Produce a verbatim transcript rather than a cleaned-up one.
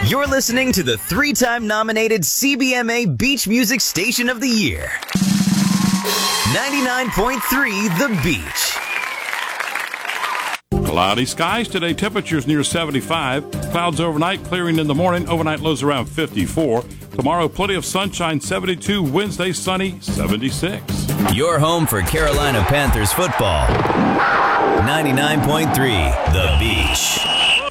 You're listening to the three-time nominated C B M A Beach Music Station of the Year. ninety-nine point three The Beach. Cloudy skies today, temperatures near seventy-five. Clouds overnight, clearing in the morning. Overnight lows around fifty-four. Tomorrow, plenty of sunshine, seventy-two. Wednesday, sunny, seventy-six. Your home for Carolina Panthers football. ninety-nine point three The Beach.